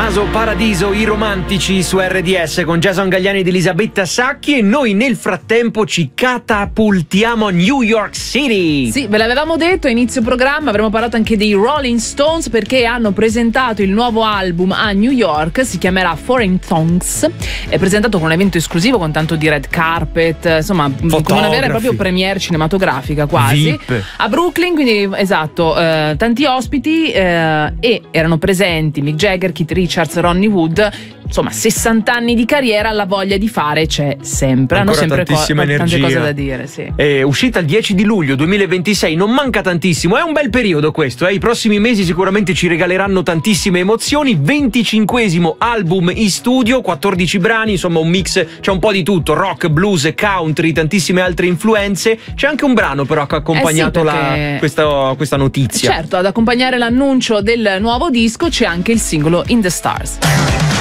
Tommaso Paradiso, i romantici su RDS con Jason Galliani ed Elisabetta Sacchi, e noi nel frattempo ci catapultiamo a New York City. Sì, ve l'avevamo detto a inizio programma, avremmo parlato anche dei Rolling Stones perché hanno presentato il nuovo album a New York, si chiamerà Foreign Tongues, è presentato con un evento escllusivo con tanto di red carpet, insomma come una vera e propria premiere cinematografica quasi. VIP. A Brooklyn, quindi esatto, tanti ospiti e erano presenti Mick Jagger, Keith Richards, Ronnie Wood. Insomma, 60 anni di carriera, la voglia di fare c'è sempre. Ancora hanno sempre tantissima tante energia. cose da dire, sì. È uscita il 10 di luglio 2026, non manca tantissimo, è un bel periodo questo, i prossimi mesi sicuramente ci regaleranno tantissime emozioni. 25esimo album in studio, 14 brani, insomma un mix, c'è un po' di tutto, rock, blues, country, tantissime altre influenze. C'è anche un brano però che ha accompagnato questa notizia. Certo, ad accompagnare l'annuncio del nuovo disco c'è anche il singolo In the Stars.